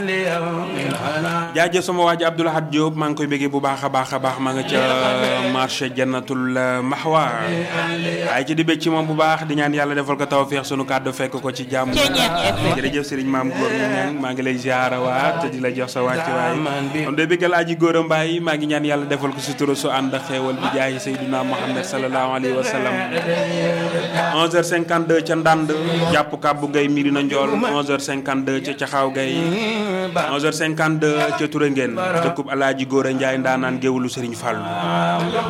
jaajëf sama waa ji Abdoul Ahad Diop maa ngi koy bëggee bu baax a baax maa nga ca marché Jannatul Mahwa ay ci di bëgg ci moom bu baax di ñaan yàlla defal ko tawfeex sunu kàddu fekk ko ci jàmm. jërëjëf Serigne Maam Góor maa ngi lay ziara waat te di la jox sa wàcc waay kon de bëggal aji Góor a Mbaay maa ngi ñaan yàlla defal ko sutura su ànd ak xéewal bi jaay Seydina Muhammad sallallahu alayhi wa sallam 11h52 ca Ndand jàpp Kàbbu Gay Mirina Njool 11h52 ca Caxaaw Gay 11h52 ca Touré ngeen dëkkub Alaaji Góor a Njaay ndaanaan géwlu Serigne Fallou